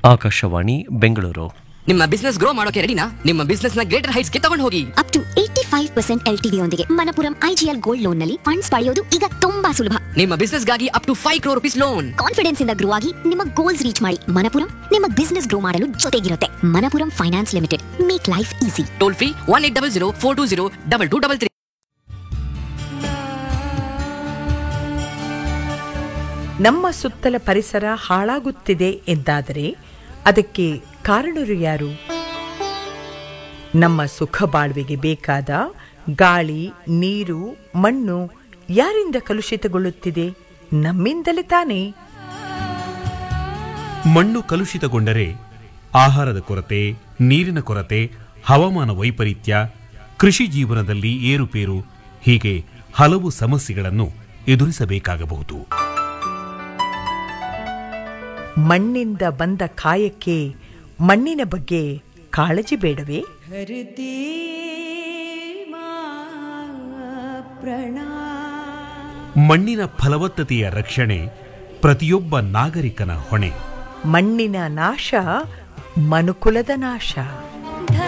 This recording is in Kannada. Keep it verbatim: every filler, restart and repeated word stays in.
ಆಕಾಶವಾಣಿ ಬೆಂಗಳೂರು. ನಿಮ್ಮ ಬಿಸ್ನೆಸ್ ಗ್ರೋ ಮಾಡೋಕೆ ರೆಡಿನಾ? ನಿಮ್ಮ ಬಿಸ್ನೆಸ್ ನ ಗ್ರೇಟರ್ ಹೈಟ್ಸ್ ಗೆ ತಗೊಂಡು ಹೋಗಿ. Up to eighty five percent L T V ಯೊಂದಿಗೆ ಮಣಪುರಂ ಐಜಿಎಲ್ ಗೋಲ್ಡ್ ಲೋನ್ ನಲ್ಲಿ ಫಂಡ್ಸ್ ಪಡೆಯೋದು ಈಗ ತುಂಬಾ ಸುಲಭ. ನಿಮ್ಮ ಬಿಸ್ನೆಸ್ ಗಾಗಿ up to five crore rupees loan. Confidence ಇಂದ ಗ್ರೋ ಆಗಿ ನಿಮ್ಮ ಗೋಲ್ಸ್ ರೀಚ್ ಮಾಡಿ. ಮಣಪುರಂ ನಿಮ್ಮ ಬಿಸ್ನೆಸ್ ಗ್ರೋ ಮಾಡಲು ಜೊತೆಗಿರುತ್ತೆ. Manappuram finance limited, make life easy. Toll free one eight double zero four two zero double two double three. ನಮ್ಮ ಸುತ್ತಲ ಪರಿಸರ ಹಾಳಾಗುತ್ತಿದೆ ಎಂದಾದರೆ ಅದಕ್ಕೆ ಕಾರಣರು ಯಾರು? ನಮ್ಮ ಸುಖ ಬಾಳ್ವೆಗೆ ಬೇಕಾದ ಗಾಳಿ, ನೀರು, ಮಣ್ಣು ಯಾರಿಂದ ಕಲುಷಿತಗೊಳ್ಳುತ್ತಿದೆ? ನಮ್ಮಿಂದಲೇ ತಾನೇ. ಮಣ್ಣು ಕಲುಷಿತಗೊಂಡರೆ ಆಹಾರದ ಕೊರತೆ, ನೀರಿನ ಕೊರತೆ, ಹವಾಮಾನ ವೈಪರೀತ್ಯ, ಕೃಷಿ ಜೀವನದಲ್ಲಿ ಏರುಪೇರು ಹೀಗೆ ಹಲವು ಸಮಸ್ಯೆಗಳನ್ನು ಎದುರಿಸಬೇಕಾಗಬಹುದು. ಮಣ್ಣಿಂದ ಬಂದ ಕಾಯಕ್ಕೆ ಮಣ್ಣಿನ ಬಗ್ಗೆ ಕಾಳಜಿ ಬೇಡವೇ? ಮಣ್ಣಿನ ಫಲವತ್ತತೆಯ ರಕ್ಷಣೆ ಪ್ರತಿಯೊಬ್ಬ ನಾಗರಿಕನ ಹೊಣೆ. ಮಣ್ಣಿನ ನಾಶ ಮನುಕುಲದ ನಾಶ.